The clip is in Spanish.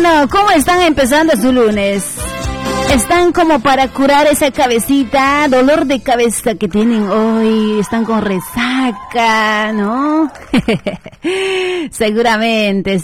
Bueno, ¿cómo están empezando su lunes? Están como para curar esa cabecita, dolor de cabeza que tienen hoy, están con resaca, ¿no? Seguramente,